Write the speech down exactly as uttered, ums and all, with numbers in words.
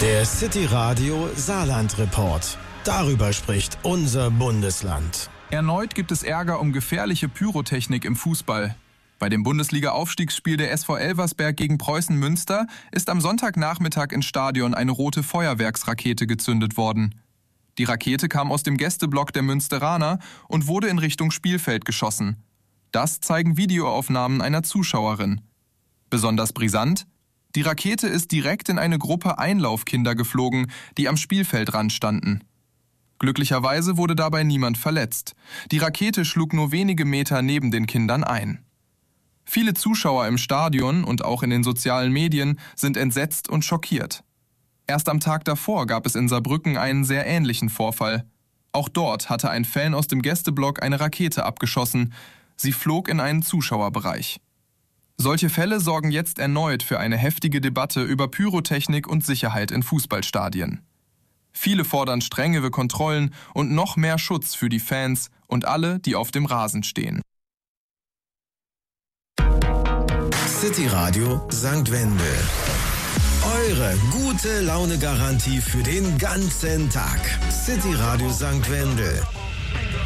Der City Radio Saarland Report. Darüber spricht unser Bundesland. Erneut gibt es Ärger um gefährliche Pyrotechnik im Fußball. Bei dem Bundesliga-Aufstiegsspiel der S V Elversberg gegen Preußen Münster ist am Sonntagnachmittag ins Stadion eine rote Feuerwerksrakete gezündet worden. Die Rakete kam aus dem Gästeblock der Münsteraner und wurde in Richtung Spielfeld geschossen. Das zeigen Videoaufnahmen einer Zuschauerin. Besonders brisant: Die Rakete ist direkt in eine Gruppe Einlaufkinder geflogen, die am Spielfeldrand standen. Glücklicherweise wurde dabei niemand verletzt. Die Rakete schlug nur wenige Meter neben den Kindern ein. Viele Zuschauer im Stadion und auch in den sozialen Medien sind entsetzt und schockiert. Erst am Tag davor gab es in Saarbrücken einen sehr ähnlichen Vorfall. Auch dort hatte ein Fan aus dem Gästeblock eine Rakete abgeschossen. Sie flog in einen Zuschauerbereich. Solche Fälle sorgen jetzt erneut für eine heftige Debatte über Pyrotechnik und Sicherheit in Fußballstadien. Viele fordern strengere Kontrollen und noch mehr Schutz für die Fans und alle, die auf dem Rasen stehen. City Radio Sankt Wendel. Eure gute Laune-Garantie für den ganzen Tag. City Radio Sankt Wendel.